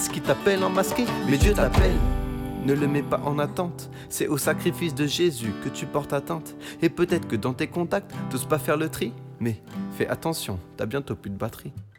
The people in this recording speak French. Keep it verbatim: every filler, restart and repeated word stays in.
Fils qui t'appelle en masqué, mais Dieu t'appelle. Ne le mets pas en attente, c'est au sacrifice de Jésus que tu portes atteinte. Et peut-être que dans tes contacts, t'oses pas faire le tri, mais fais attention, t'as bientôt plus de batterie.